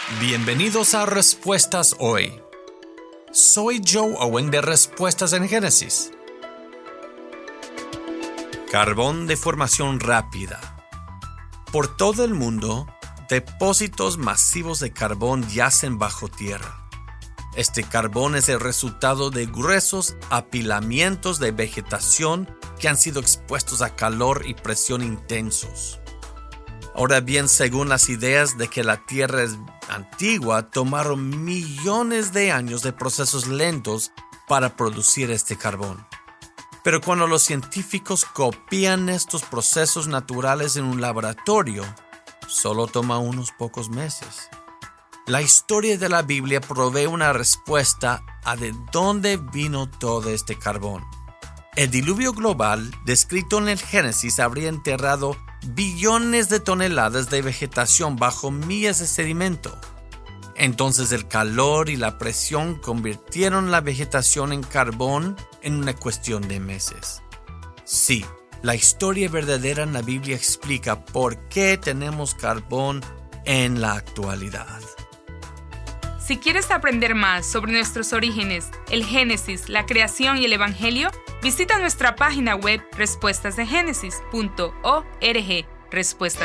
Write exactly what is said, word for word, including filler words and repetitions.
Bienvenidos a Respuestas Hoy. Soy Joe Owen de Respuestas en Génesis. Carbón de formación rápida. Por todo el mundo, depósitos masivos de carbón yacen bajo tierra. Este carbón es el resultado de gruesos apilamientos de vegetación que han sido expuestos a calor y presión intensos. Ahora bien, según las ideas de que la Tierra es antigua, tomaron millones de años de procesos lentos para producir este carbón. Pero cuando los científicos copian estos procesos naturales en un laboratorio, solo toma unos pocos meses. La historia de la Biblia provee una respuesta a de dónde vino todo este carbón. El diluvio global, descrito en el Génesis, habría enterrado billones de toneladas de vegetación bajo millas de sedimento. Entonces el calor y la presión convirtieron la vegetación en carbón en una cuestión de meses. Sí, la historia verdadera en la Biblia explica por qué tenemos carbón en la actualidad. Si quieres aprender más sobre nuestros orígenes, el Génesis, la creación y el Evangelio, visita nuestra página web respuestas de génesis punto org. Respuestas